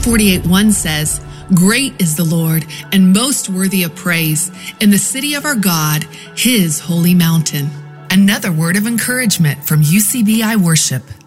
48:1 says, "Great is the Lord and most worthy of praise in the city of our God, his holy mountain." Another word of encouragement from UCBI Worship.